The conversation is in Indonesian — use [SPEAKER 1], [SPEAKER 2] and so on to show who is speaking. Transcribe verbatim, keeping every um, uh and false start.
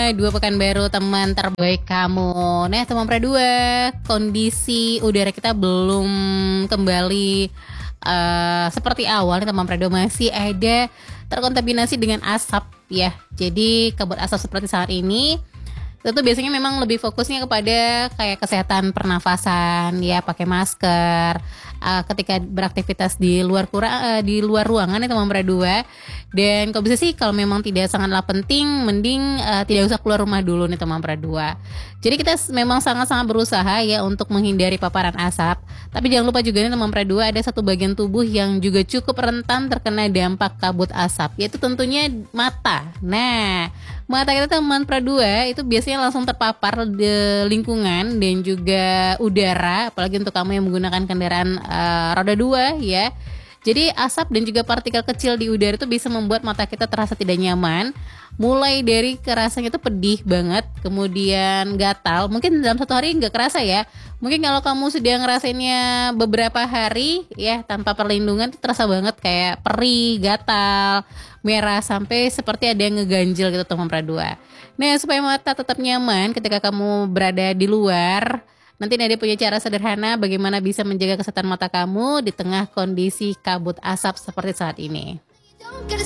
[SPEAKER 1] dua pekan baru teman terbaik kamu. Nah teman Pra dua, kondisi udara kita belum kembali uh, seperti awal nih teman Pra dua, masih ada terkontaminasi dengan asap ya. Jadi kabut asap seperti saat ini itu biasanya memang lebih fokusnya kepada kayak kesehatan pernafasan ya, pakai masker uh, ketika beraktivitas di luar kura, uh, di luar ruangan ya teman Pra dua. Dan kalau bisa sih kalau memang tidak sangatlah penting, mending uh, tidak usah keluar rumah dulu nih teman Pra dua. Jadi kita memang sangat-sangat berusaha ya untuk menghindari paparan asap. Tapi jangan lupa juga nih teman Pra dua, ada satu bagian tubuh yang juga cukup rentan terkena dampak kabut asap, yaitu tentunya mata. Nah, mata kita teman Pra dua itu biasanya langsung terpapar di lingkungan dan juga udara, apalagi untuk kamu yang menggunakan kendaraan uh, roda dua ya. Jadi asap dan juga partikel kecil di udara itu bisa membuat mata kita terasa tidak nyaman. Mulai dari kerasanya itu pedih banget, kemudian gatal. Mungkin dalam satu hari nggak kerasa ya. Mungkin kalau kamu sudah ngerasainnya beberapa hari ya tanpa perlindungan itu terasa banget kayak perih, gatal, merah, sampai seperti ada yang ngeganjel gitu teman Pra dua. Nah supaya mata tetap nyaman ketika kamu berada di luar, nanti Nadia punya cara sederhana bagaimana bisa menjaga kesehatan mata kamu di tengah kondisi kabut asap seperti saat ini.